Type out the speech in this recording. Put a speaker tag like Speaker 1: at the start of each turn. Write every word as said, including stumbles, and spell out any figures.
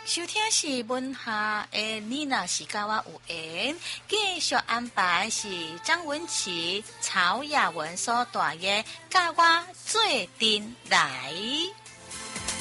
Speaker 1: 收听是文下诶，你若是甲我有缘，继续安排是张文琪、曹雅文所带嘅，甲我做阵来。